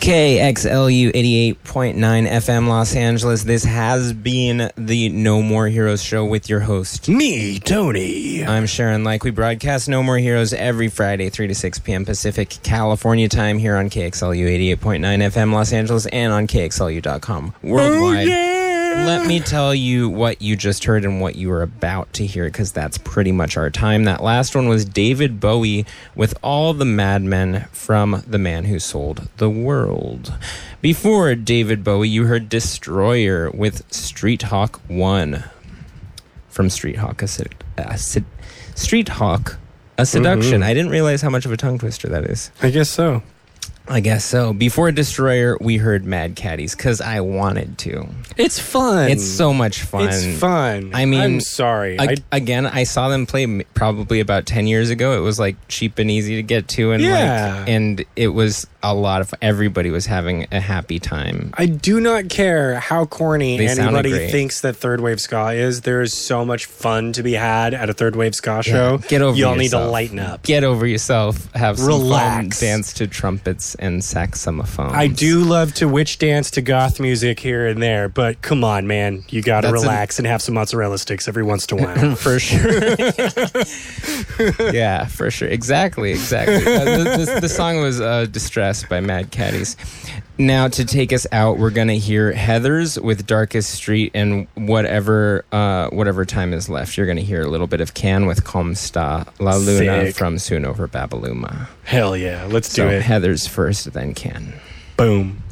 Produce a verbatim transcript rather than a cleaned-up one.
K X L U eighty-eight point nine F M Los Angeles. This has been the No More Heroes show with your host, me, Tony. I'm Sharon Like. We broadcast No More Heroes every Friday, three to six p.m. Pacific, California time here on K X L U eighty-eight point nine F M Los Angeles and on K X L U dot com worldwide. Oh, yeah. Let me tell you what you just heard and what you were about to hear, because that's pretty much our time. That last one was David Bowie with All the Madmen from The Man Who Sold the World. Before David Bowie, you heard Destroyer with Street Hawk one from Street Hawk, a, sed- a sed- Street Hawk, a Seduction. Mm-hmm. I didn't realize how much of a tongue twister that is. I guess so. I guess so. Before Destroyer, we heard Mad Caddies, because I wanted to. It's fun. It's so much fun. It's fun. I mean, I'm sorry. I, I, again, I saw them play m- probably about ten years ago. It was like cheap and easy to get to, and Yeah. like, and it was a lot of. Everybody was having a happy time. I do not care how corny They sounded anybody great. thinks that third wave ska is. There is so much fun to be had at a third wave ska show. Get over Y'all yourself. need to lighten up. Get over yourself. Have some Relax. fun. Dance to trumpets and saxophones. I do love to witch dance to goth music here and there, but come on, man. You gotta That's relax and have some mozzarella sticks every once in a while. For sure. Yeah, for sure. Exactly, exactly. Uh, the, the, the song was uh, Distress by Mad Caddies. Now, to take us out, we're going to hear Heathers with Darkest Street, and whatever uh, whatever time is left, you're going to hear a little bit of Can with Com Sta La Luna Sick. from Soon Over Babaluma. Hell yeah. Let's do So it. Heathers first, then Can. Boom.